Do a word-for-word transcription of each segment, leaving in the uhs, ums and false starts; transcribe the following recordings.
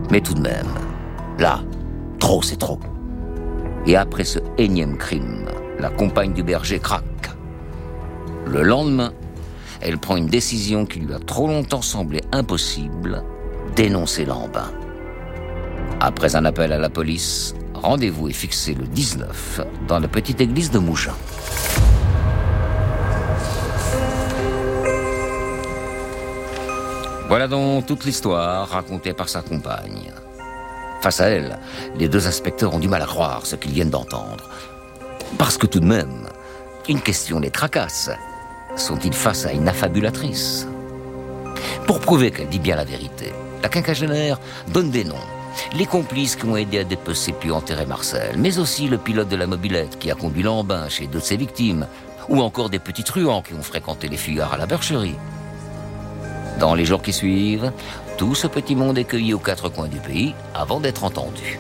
Mais tout de même, là, trop c'est trop. Et après ce énième crime, la compagne du berger craque. Le lendemain, elle prend une décision qui lui a trop longtemps semblé impossible, dénoncer Lambin. Après un appel à la police, rendez-vous est fixé le dix-neuf dans la petite église de Mougins. Voilà donc toute l'histoire racontée par sa compagne. Face à elle, les deux inspecteurs ont du mal à croire ce qu'ils viennent d'entendre. Parce que tout de même, une question les tracasse. Sont-ils face à une affabulatrice ? Pour prouver qu'elle dit bien la vérité, la quinquagénaire donne des noms. Les complices qui ont aidé à dépecer puis enterrer Marcel, mais aussi le pilote de la mobilette qui a conduit Lambin chez deux de ses victimes, ou encore des petits truands qui ont fréquenté les fuyards à la bergerie. Dans les jours qui suivent, tout ce petit monde est cueilli aux quatre coins du pays avant d'être entendu.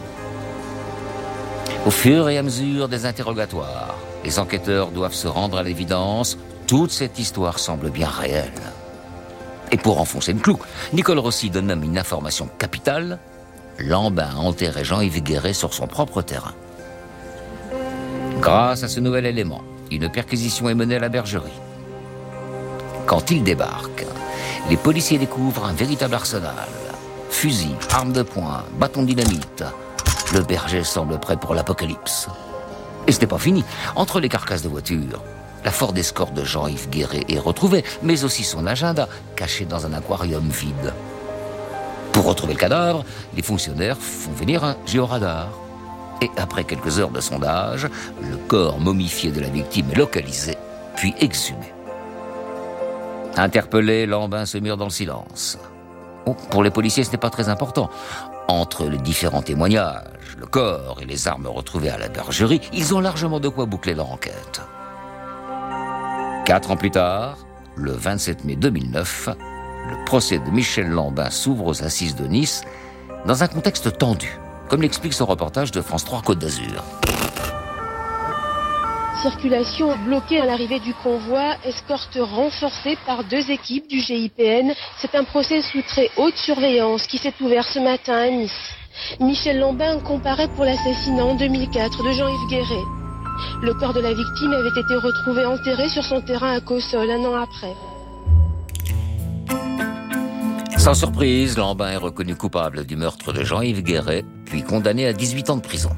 Au fur et à mesure des interrogatoires, les enquêteurs doivent se rendre à l'évidence, toute cette histoire semble bien réelle. Et pour enfoncer le clou, Nicole Rossi donne même une information capitale. Lambin a enterré Jean-Yves Guéret sur son propre terrain. Grâce à ce nouvel élément, une perquisition est menée à la bergerie. Quand ils débarquent, les policiers découvrent un véritable arsenal. Fusils, armes de poing, bâtons de dynamite. Le berger semble prêt pour l'apocalypse. Et ce n'est pas fini. Entre les carcasses de voitures, la Ford Escort de Jean-Yves Guéret est retrouvée, mais aussi son agenda, caché dans un aquarium vide. Pour retrouver le cadavre, les fonctionnaires font venir un géoradar. Et après quelques heures de sondage, le corps momifié de la victime est localisé, puis exhumé. Interpellé, Lambin se mure dans le silence. Oh, pour les policiers, ce n'est pas très important. Entre les différents témoignages, le corps et les armes retrouvées à la bergerie, ils ont largement de quoi boucler leur enquête. Quatre ans plus tard, le vingt-sept mai deux mille neuf, le procès de Michel Lambin s'ouvre aux assises de Nice dans un contexte tendu, comme l'explique son reportage de France trois Côte d'Azur. Circulation bloquée à l'arrivée du convoi, escorte renforcée par deux équipes du G I P N. C'est un procès sous très haute surveillance qui s'est ouvert ce matin à Nice. Michel Lambin comparaît pour l'assassinat en deux mille quatre de Jean-Yves Guéret. Le corps de la victime avait été retrouvé enterré sur son terrain à Cossol un an après. Sans surprise, Lambin est reconnu coupable du meurtre de Jean-Yves Guéret, puis condamné à dix-huit ans de prison.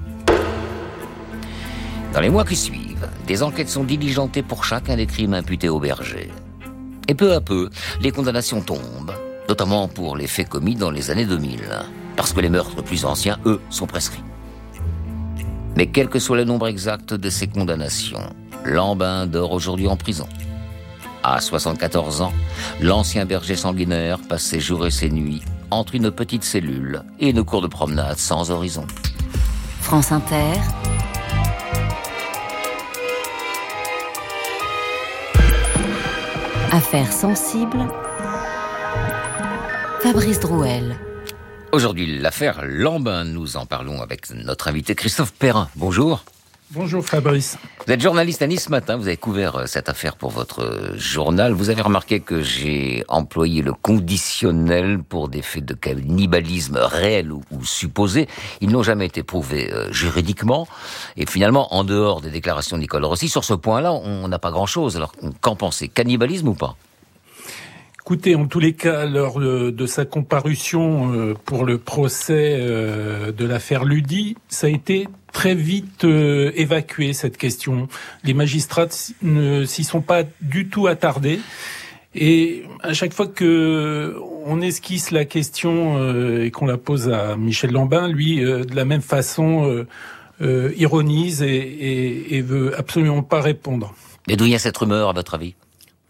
Dans les mois qui suivent, des enquêtes sont diligentées pour chacun des crimes imputés au berger. Et peu à peu, les condamnations tombent, notamment pour les faits commis dans les années deux mille, parce que les meurtres plus anciens, eux, sont prescrits. Mais quel que soit le nombre exact de ces condamnations, Lambin dort aujourd'hui en prison. À soixante-quatorze ans, l'ancien berger sanguinaire passe ses jours et ses nuits entre une petite cellule et une cour de promenade sans horizon. France Inter. Affaires sensibles. Fabrice Drouel. Aujourd'hui, l'affaire Lambin, nous en parlons avec notre invité Christophe Perrin. Bonjour. Bonjour Fabrice. Vous êtes journaliste à Nice ce matin, vous avez couvert cette affaire pour votre journal. Vous avez remarqué que j'ai employé le conditionnel pour des faits de cannibalisme réels ou, ou supposés. Ils n'ont jamais été prouvés euh, juridiquement. Et finalement, en dehors des déclarations de Nicole Rossi, sur ce point-là, on n'a pas grand-chose. Alors, qu'en pensez ? Cannibalisme ou pas ? Écoutez, en tous les cas, lors de sa comparution pour le procès de l'affaire Ludi, ça a été très vite évacué, cette question. Les magistrats ne s'y sont pas du tout attardés. Et à chaque fois que on esquisse la question et qu'on la pose à Michel Lambin, lui, de la même façon, ironise et, et, et veut absolument pas répondre. Mais d'où vient cette rumeur, à votre avis ?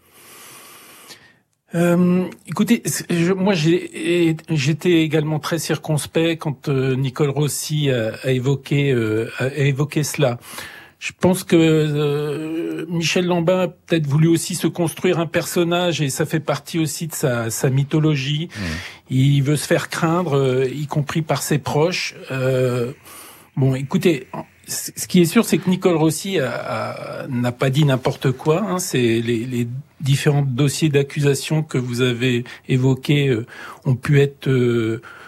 Euh, écoutez, je, moi j'ai, j'étais également très circonspect quand euh, Nicole Rossi a, a évoqué euh, a évoqué cela. Je pense que euh, Michel Lambin a peut-être voulu aussi se construire un personnage et ça fait partie aussi de sa, sa mythologie. Mmh. Il veut se faire craindre, euh, y compris par ses proches. Euh, bon, écoutez. Ce qui est sûr, c'est que Nicole Rossi a, a, n'a pas dit n'importe quoi. Hein. C'est les, les différents dossiers d'accusation que vous avez évoqués euh, ont pu être euh,